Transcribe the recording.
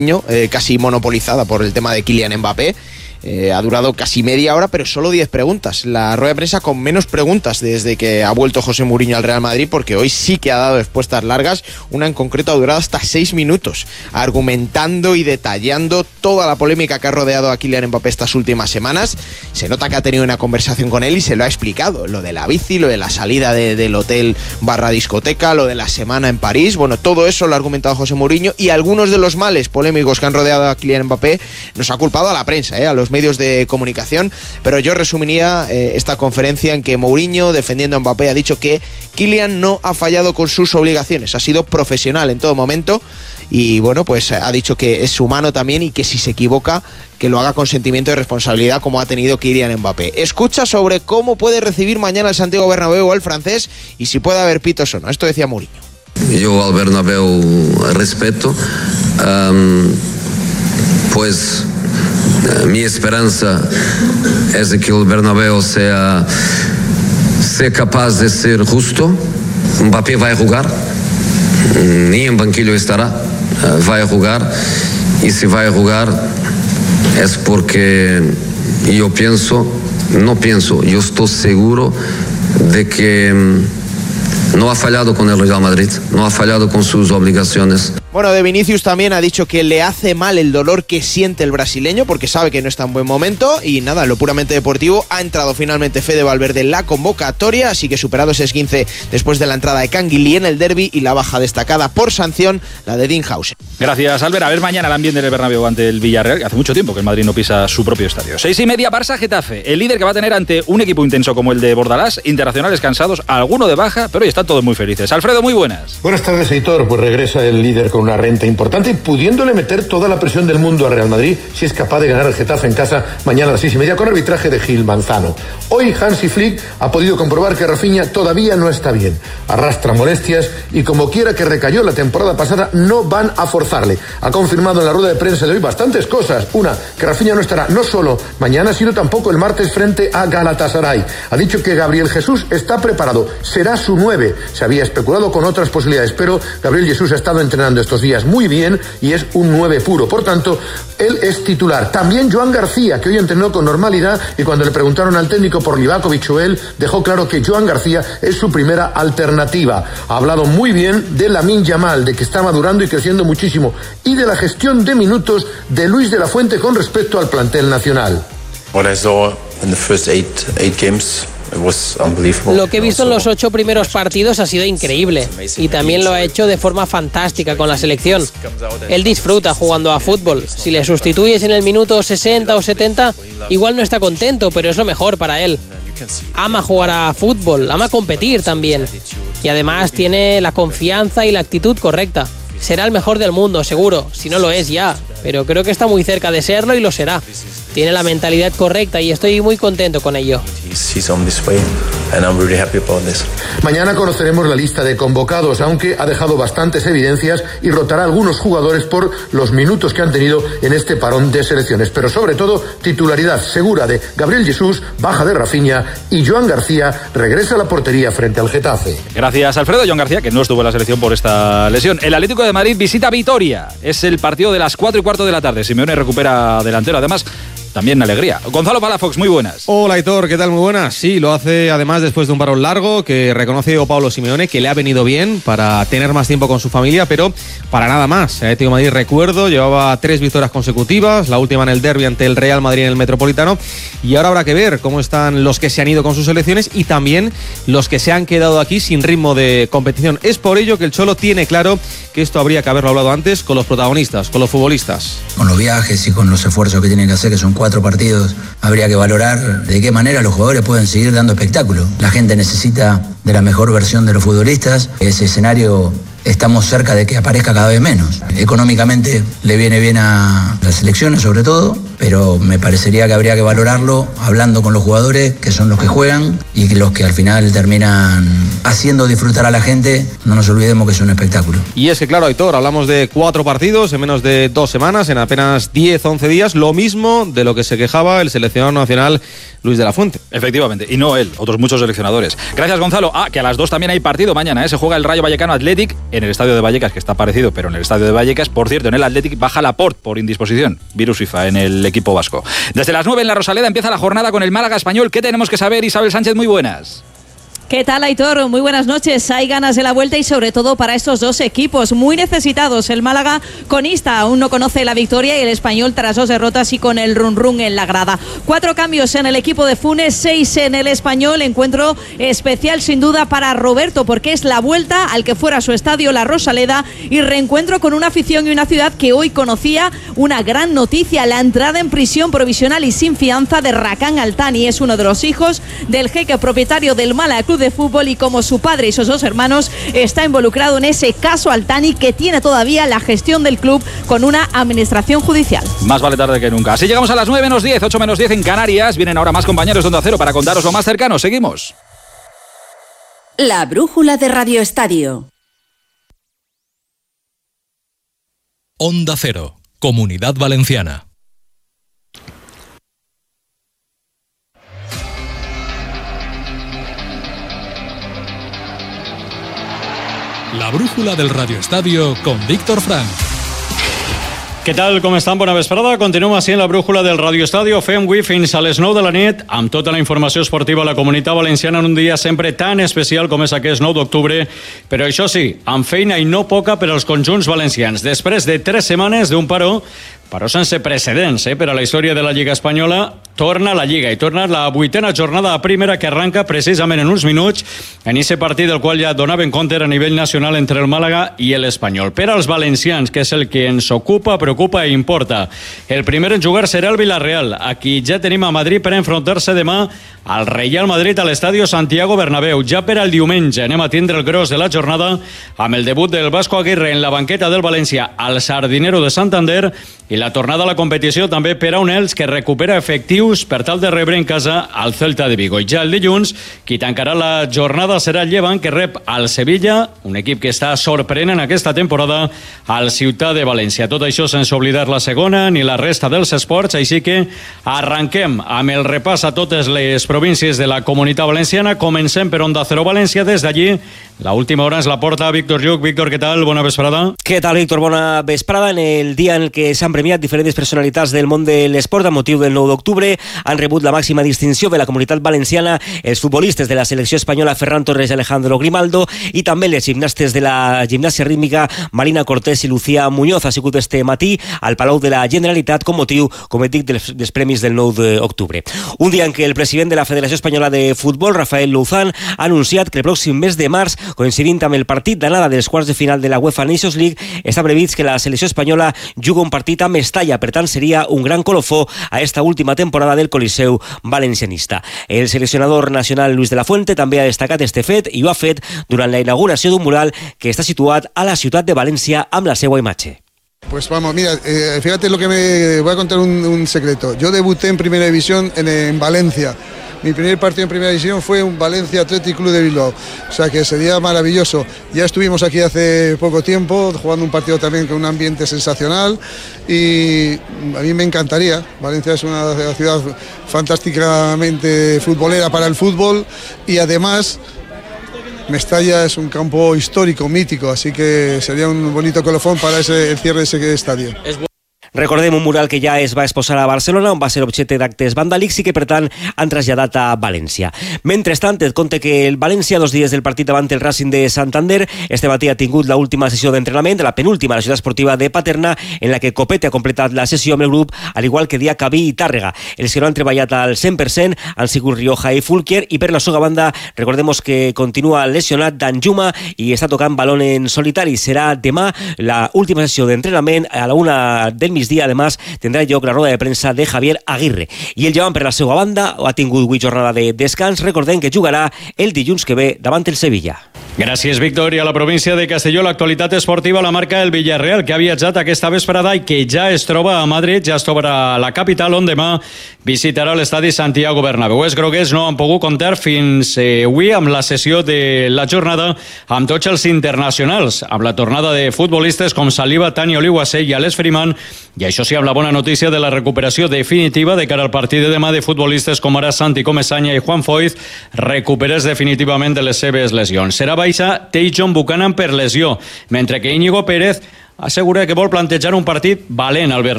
casi monopolizada por el tema de Kylian Mbappé. Ha durado casi media hora, pero solo 10 preguntas. La rueda de prensa con menos preguntas desde que ha vuelto José Mourinho al Real Madrid, porque hoy sí que ha dado respuestas largas. Una en concreto ha durado hasta 6 minutos, argumentando y detallando toda la polémica que ha rodeado a Kylian Mbappé estas últimas semanas. Se nota que ha tenido una conversación con él y se lo ha explicado. Lo de la bici, lo de la salida del hotel / discoteca, lo de la semana en París. Bueno, todo eso lo ha argumentado José Mourinho, y algunos de los males polémicos que han rodeado a Kylian Mbappé nos ha culpado a la prensa, a los medios de comunicación, pero yo resumiría esta conferencia en que Mourinho, defendiendo a Mbappé, ha dicho que Kylian no ha fallado con sus obligaciones, ha sido profesional en todo momento, y bueno, pues ha dicho que es humano también, y que si se equivoca, que lo haga con sentimiento de responsabilidad, como ha tenido Kylian Mbappé. Escucha sobre cómo puede recibir mañana el Santiago Bernabéu al francés y si puede haber pitos o no. Esto decía Mourinho. Yo al Bernabéu respeto, pues mi esperanza es de que el Bernabéu sea capaz de ser justo. Mbappé va a jugar, ni en banquillo estará, va a jugar, y si va a jugar es porque yo estoy seguro de que no ha fallado con el Real Madrid, no ha fallado con sus obligaciones. Bueno, de Vinicius también ha dicho que le hace mal el dolor que siente el brasileño, porque sabe que no está en buen momento, y nada, en lo puramente deportivo ha entrado finalmente Fede Valverde en la convocatoria, así que superado ese esguince después de la entrada de Canguilí en el derbi y la baja destacada por sanción, la de Dinhausen. Gracias, Albert. A ver mañana el ambiente del Bernabéu ante el Villarreal. Hace mucho tiempo que el Madrid no pisa su propio estadio. 6:30, Barça-Getafe. El líder que va a tener ante un equipo intenso como el de Bordalás, internacionales cansados, alguno de baja, pero hoy están todos muy felices. Alfredo, muy buenas. Buenas tardes, Heitor. Pues regresa el líder con una renta importante y pudiéndole meter toda la presión del mundo al Real Madrid si es capaz de ganar el Getafe en casa mañana a las 6:30 con arbitraje de Gil Manzano. Hoy Hansi Flick ha podido comprobar que Rafinha todavía no está bien, arrastra molestias y como quiera que recayó la temporada pasada no van a forzarle. Ha confirmado en la rueda de prensa de hoy bastantes cosas. Una, que Rafinha no estará no solo mañana sino tampoco el martes frente a Galatasaray. Ha dicho que Gabriel Jesús está preparado, será su 9. Se había especulado con otras posibilidades, pero Gabriel Jesús ha estado entrenando estos días muy bien y es un 9 puro, por tanto él es titular. También Joan García, que hoy entrenó con normalidad, y cuando le preguntaron al técnico por Livakovic o él, dejó claro que Joan García es su primera alternativa. Ha hablado muy bien de Lamine Yamal, de que está madurando y creciendo muchísimo, y de la gestión de minutos de Luis de la Fuente con respecto al plantel nacional. What I saw in the first eight games. Lo que he visto en los 8 primeros partidos ha sido increíble, y también lo ha hecho de forma fantástica con la selección. Él disfruta jugando a fútbol. Si le sustituyes en el minuto 60 o 70, igual no está contento, pero es lo mejor para él. Ama jugar a fútbol, ama competir también, y además tiene la confianza y la actitud correcta. Será el mejor del mundo, seguro, si no lo es ya, pero creo que está muy cerca de serlo y lo será. Tiene la mentalidad correcta y estoy muy contento con ello. Mañana conoceremos la lista de convocados, aunque ha dejado bastantes evidencias y rotará algunos jugadores por los minutos que han tenido en este parón de selecciones. Pero sobre todo, titularidad segura de Gabriel Jesús, baja de Rafinha, y Joan García regresa a la portería frente al Getafe. Gracias, Alfredo. Joan García, que no estuvo en la selección por esta lesión. El Atlético de Madrid visita Vitoria. Es el partido de las 4:15 de la tarde. Simeone recupera delantero. Además, también alegría. Gonzalo Palafox, muy buenas. Hola, Aitor, ¿qué tal? Muy buenas. Sí, lo hace además después de un parón largo que reconoce Pablo Simeone, que le ha venido bien para tener más tiempo con su familia, pero para nada más. El Atlético de Madrid, recuerdo, llevaba 3 victorias consecutivas, la última en el derbi ante el Real Madrid en el Metropolitano, y ahora habrá que ver cómo están los que se han ido con sus selecciones y también los que se han quedado aquí sin ritmo de competición. Es por ello que el Cholo tiene claro que esto habría que haberlo hablado antes con los protagonistas, con los futbolistas. Con los viajes y con los esfuerzos que tienen que hacer, que son 4 partidos, habría que valorar de qué manera los jugadores pueden seguir dando espectáculo. La gente necesita de la mejor versión de los futbolistas. Ese escenario estamos cerca de que aparezca cada vez menos. Económicamente le viene bien a las selecciones sobre todo, pero me parecería que habría que valorarlo hablando con los jugadores, que son los que juegan y que los que al final terminan haciendo disfrutar a la gente. No nos olvidemos que es un espectáculo. Y es que claro, Aitor, hablamos de 4 partidos en menos de 2 semanas, en apenas 10-11 días, lo mismo de lo que se quejaba el seleccionador nacional Luis de la Fuente. Efectivamente, y no él, otros muchos seleccionadores. Gracias, Gonzalo. Que a las 2 también hay partido mañana, se juega el Rayo Vallecano Athletic en el estadio de Vallecas, que está parecido, pero en el estadio de Vallecas. Por cierto, en el Athletic baja Laporte por indisposición, virus FIFA en el equipo vasco. Desde las 9 en la Rosaleda empieza la jornada con el Málaga Español. ¿Qué tenemos que saber? Isabel Sánchez, muy buenas. ¿Qué tal, Aitor? Muy buenas noches. Hay ganas de la vuelta y sobre todo para estos dos equipos muy necesitados. El Málaga conista aún no conoce la victoria y el Español tras 2 derrotas y con el run en la grada. 4 cambios en el equipo de Funes, 6 en el Español. Encuentro especial sin duda para Roberto porque es la vuelta al que fuera su estadio, la Rosaleda, y reencuentro con una afición y una ciudad que hoy conocía una gran noticia: la entrada en prisión provisional y sin fianza de Rakan Altani. Es uno de los hijos del jeque propietario del Málaga Club de Fútbol y como su padre y sus 2 hermanos está involucrado en ese caso Altani, que tiene todavía la gestión del club con una administración judicial. Más vale tarde que nunca. Así llegamos a las 9 menos 10, 8 menos 10 en Canarias. Vienen ahora más compañeros de Onda Cero para contaros lo más cercano. Seguimos. La brújula de Radio Estadio. Onda Cero, Comunidad Valenciana. La brújula del Radio Estadio con Víctor Frank. Què tal, com estan? Bona vesprada. Continuem així en la brújula del Radio Estadio. Fem avui fins a les 9 de la nit amb tota la informació esportiva a la Comunitat Valenciana en un dia sempre tan especial com és aquest 9 d'octubre, però això sí, amb feina i no poca per als conjunts valencians. Després de 3 setmanes d'un paró sense precedents per a la història de la Lliga Espanyola, torna la Lliga i torna la 8ª jornada a primera, que arranca precisament en uns minuts en aquest partit del qual ja donaven compte a nivell nacional entre el Màlaga i l'Espanyol. Per als valencians, que és el que ens ocupa, preocupa i importa, el primer en jugar serà el Villarreal, a qui ja tenim a Madrid per enfrontar-se demà al Real Madrid a l'Estadio Santiago Bernabéu. Ja per al diumenge anem a tindre el gros de la jornada amb el debut del Vasco Aguirre en la banqueta del València al Sardinero de Santander i la tornada a la competició també per a un Elx que recupera efectius per tal de rebre en casa al Celta de Vigo. I ja el dilluns, qui tancarà la jornada serà el Llevant, que rep al Sevilla, un equip que està sorprenent aquesta temporada al Ciutat de València. Tot això sense oblidar la segona ni la resta dels esports, així que arranquem amb el repàs a totes les províncies de la Comunitat Valenciana. Comencem per Onda Cero València. Des d'allí, la última hora ens la porta Víctor Lluc. Víctor, què tal? Bona vesprada. Què tal, Víctor? Bona vesprada. En el dia en què s'han premiat diferents personalitats del món de l'esport amb motiu del 9 d'octubre, han rebut la màxima distinció de la Comunitat Valenciana els futbolistes de la selecció espanyola Ferran Torres i Alejandro Grimaldo i també les gimnastes de la gimnàsia rítmica Marina Cortés i Lucía Muñoz. Ha sigut este matí al Palau de la Generalitat com motiu, com et dic, dels premis del 9 d'octubre. Un dia en què el president de la Federació Espanyola de Futbol, Rafael Louzán, ha anunciat que el pròxim mes de març, coincidint amb el partit d'anada dels quarts de final de la UEFA Nations League, està previst que la selecció espanyola juga un partit a Mestalla. Per tant, seria un gran colofó a esta última temporada del Coliseu valencianista. El seleccionador nacional Luis de la Fuente també ha destacat este fet i ho ha fet durant la inauguració d'un mural que està situat a la ciutat de València amb la seva imatge. Pues vamos, mira, fíjate lo que me voy a contar un secreto. Yo debuté en Primera División en Valencia. Mi primer partido en Primera División fue un Valencia Athletic Club de Bilbao. O sea que sería maravilloso. Ya estuvimos aquí hace poco tiempo jugando un partido también con un ambiente sensacional y a mí me encantaría. Valencia es una ciudad fantásticamente futbolera para el fútbol y además Mestalla es un campo histórico, mítico, así que sería un bonito colofón para el cierre de ese estadio. Recordem un mural que ja es va exposar a Barcelona, on va ser objecte d'actes vandàlics i que, per tant, han traslladat a València. Mentrestant, et conte que el València, 2 dies del partit davant el Racing de Santander, este matí ha tingut l'última sessió d'entrenament, la penúltima a la ciutat esportiva de Paterna, en la que Copete ha completat la sessió amb el grup, al igual que Diacabí i Tàrrega. Els que no han treballat al 100% han sigut Rioja i Fulquier, i per la seva banda, recordem que continua lesionat Danjuma i està tocant balón en solitari. Serà demà la última sessió d'entrenament a la 1 del migdia. Además, tendrà lloc la roda de premsa de Javier Aguirre. I el Llevant, per la seva banda, ha tingut avui jornada de descans. Recordem que jugarà el dilluns que ve davant el Sevilla. Gràcies, Víctor. I a la província de Castelló, l'actualitat esportiva la marca el Villarreal, que ha viatjat aquesta vesprada i que ja es troba a Madrid, ja es troba a la capital, on demà visitarà l'estadi Santiago Bernabéu. Els groguers no han pogut comptar fins avui amb la sessió de la jornada amb tots els internacionals, amb la tornada de futbolistes com Saliba, Tani Oliuassé i Alex Freeman, i això sí, amb la bona notícia de la recuperació definitiva de cara al partit de demà de futbolistes com ara Santi Comesaña i Juan Foyth, recuperats definitivament de les seves lesions. Serà baixa Tajon Buchanan per lesió, mentre que Íñigo Pérez assegura que vol plantejar un partit valent al Bernabéu.